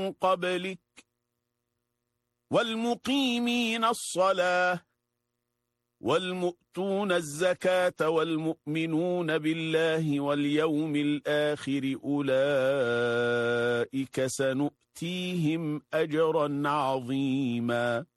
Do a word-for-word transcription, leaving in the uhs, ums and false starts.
من قبلك والمقيمين الصلاة والمؤتون الزكاة والمؤمنون بالله واليوم الآخر أولئك سنؤتيهم أجرا عظيما